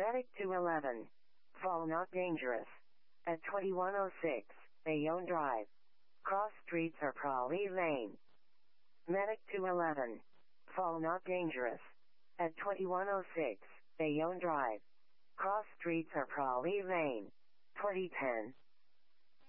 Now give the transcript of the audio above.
Medic 211. Fall not dangerous. At 2106, Bayonne Drive. Cross streets are Prawley Lane. Medic 211. Fall not dangerous. At 2106, Bayonne Drive. Cross streets are Prawley Lane. 2010.